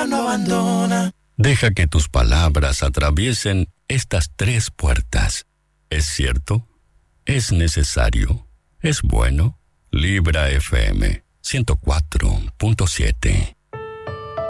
no abandona. Deja que tus palabras atraviesen estas 3 puertas. ¿Es cierto? ¿Es necesario? ¿Es bueno? Libra FM 104.7.